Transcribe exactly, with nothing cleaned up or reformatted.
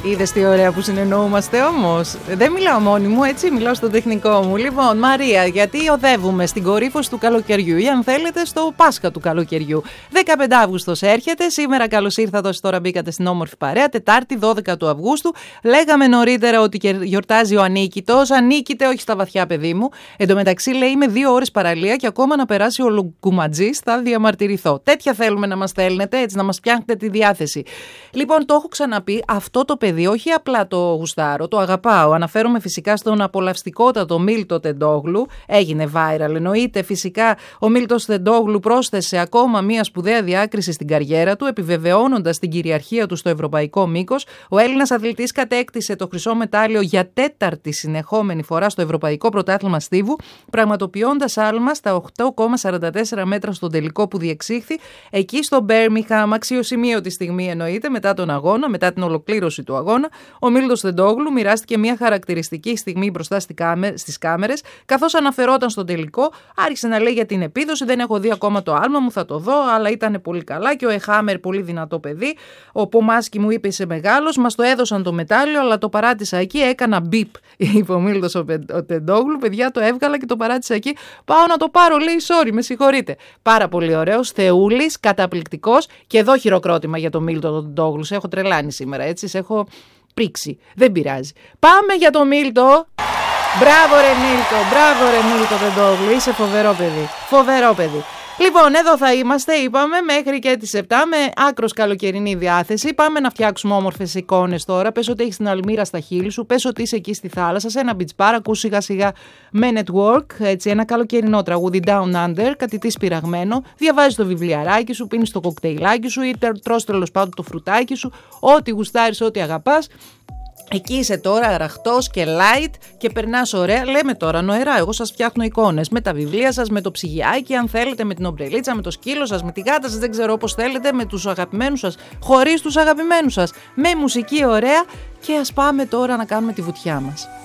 Είδες τι ωραία που συνεννοούμαστε όμως. Δεν μιλάω μόνη μου, έτσι, μιλάω στο τεχνικό μου. Λοιπόν, Μαρία, γιατί οδεύουμε στην κορύφωση του καλοκαιριού ή αν θέλετε στο Πάσχα του καλοκαιριού. δεκαπέντε Αυγούστος έρχεται. Σήμερα καλώς ήρθατε όσοι τώρα μπήκατε στην όμορφη παρέα. Τετάρτη δώδεκα του Αυγούστου. Λέγαμε νωρίτερα ότι γιορτάζει ο Ανίκητος. Ανίκητε, όχι στα βαθιά, παιδί μου. Εν τω μεταξύ, λέει, είμαι δύο ώρες παραλία και ακόμα να περάσει ο Λουκουματζής θα διαμαρτυρηθώ. Τέτοια θέλουμε να μας στέλνετε, έτσι, να μας πιάνετε τη διάθεση. Λοιπόν, το έχω ξαναπεί, αυτό το παιδί όχι απλά το γουστάρω, το αγαπάω. Αναφέρομαι φυσικά στον απολαυστικότατο Μίλτο Τεντόγλου. Έγινε viral, εννοείται. Φυσικά ο Μίλτος Τεντόγλου πρόσθεσε ακόμα μία σπουδαία διάκριση στην καριέρα του, επιβεβαιώνοντας την κυριαρχία του στο ευρωπαϊκό μήκος. Ο Έλληνας αθλητής κατέκτησε το χρυσό μετάλλιο για τέταρτη συνεχόμενη φορά στο Ευρωπαϊκό Πρωτάθλημα Στίβου, πραγματοποιώντας άλμα στα οκτώ κόμμα σαράντα τέσσερα μέτρα στον τελικό που διεξήχθη εκεί στο Μπέρμιχαμ. Αξιοσημείωτη στιγμή εννοείται μετά τον αγώνα, μετά την ολοκλήρωση του αγώνα. Ο Μίλτος Τεντόγλου μοιράστηκε μια χαρακτηριστική στιγμή μπροστά στις κάμερες, καθώς αναφερόταν στον τελικό. Άρχισε να λέει για την επίδοση. Δεν έχω δει ακόμα το άλμα μου, θα το δω, αλλά ήταν πολύ καλά. Και ο Εχάμερ, πολύ δυνατό παιδί. Ο Πομάσκι μου είπε είσαι μεγάλος, μας το έδωσαν το μετάλλιο, αλλά το παράτησα εκεί. Έκανα μπιπ, είπε ο Μίλτος ο, ο Τεντόγλου. Παιδιά, το έβγαλα και το παράτησα εκεί. Πάω να το πάρω, λέει, sorry, με συγχωρείτε. Πάρα πολύ ωραίος, θεούλης, καταπληκτικός. Και εδώ χειροκρότημα για τον Μίλτο τον Τεντόγλου. Σε έχω τρελάνει σήμερα, έτσι. Σε έχω πρίξει. Δεν πειράζει. Πάμε για τον Μίλτο. Μπράβο ρε Μίλτο, μπράβο ρε Μίλτο Τεντόγλου. Είσαι φοβερό παιδί. Φοβερό παιδί. Λοιπόν, εδώ θα είμαστε, είπαμε, μέχρι και τις επτά με άκρος καλοκαιρινή διάθεση. Πάμε να φτιάξουμε όμορφες εικόνες τώρα. Πες ότι έχεις την αλμύρα στα χείλη σου, πες ότι είσαι εκεί στη θάλασσα, σε ένα beach bar, ακούς σιγά σιγά με network, έτσι, ένα καλοκαιρινό τραγούδι Down Under, κάτι τι σπυραγμένο, διαβάζεις το βιβλιαράκι σου, πίνεις το κοκτέιλάκι σου ή τρως τέλος πάντων το φρουτάκι σου, ό,τι γουστάρεις, ό,τι αγαπάς. Εκεί είσαι τώρα αραχτός και light και περνάς ωραία. Λέμε τώρα νοερά, εγώ σας φτιάχνω εικόνες με τα βιβλία σας, με το ψυγιάκι, αν θέλετε, με την ομπρελίτσα, με το σκύλο σας, με τη γάτα σας, δεν ξέρω όπως θέλετε, με τους αγαπημένους σας, χωρίς τους αγαπημένους σας, με μουσική ωραία και ας πάμε τώρα να κάνουμε τη βουτιά μας.